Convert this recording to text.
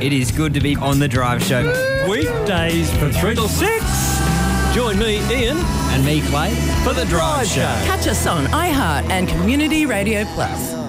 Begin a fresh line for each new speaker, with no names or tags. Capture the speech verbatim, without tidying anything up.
It is good to be on The Drive Show.
Weekdays from three till six. Join me, Ian.
And me, Clay, for The Drive Show.
Catch us on iHeart and Community Radio Plus.